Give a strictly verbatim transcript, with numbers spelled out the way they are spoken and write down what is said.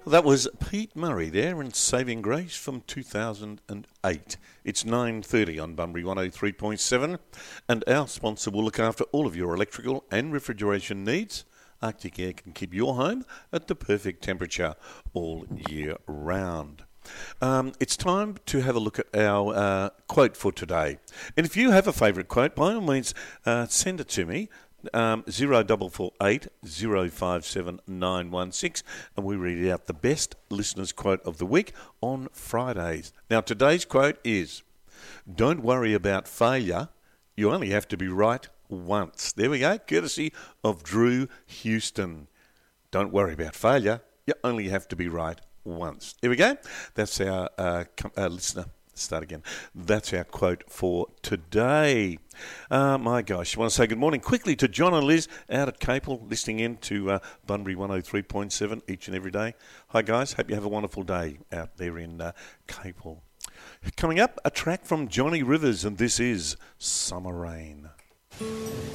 Well, that was Pete Murray there in Saving Grace from two thousand eight. It's nine thirty on Bunbury one oh three point seven, and our sponsor will look after all of your electrical and refrigeration needs. Arctic Air can keep your home at the perfect temperature all year round. Um, it's time to have a look at our uh, quote for today. And if you have a favourite quote, by all means, uh, send it to me. Um, zero double four eight zero five seven nine one six, and we read out the best listeners' quote of the week on Fridays. Now, today's quote is, "Don't worry about failure. You only have to be right once." There we go, courtesy of Drew Houston. Don't worry about failure. You only have to be right once. There we go. That's our uh, com- uh, listener. Start again. That's our quote for today. Uh, my gosh, I want to say good morning quickly to John and Liz out at Capel, listening in to uh, Bunbury one oh three point seven each and every day. Hi guys, hope you have a wonderful day out there in uh, Capel. Coming up, a track from Johnny Rivers, and this is Summer Rain.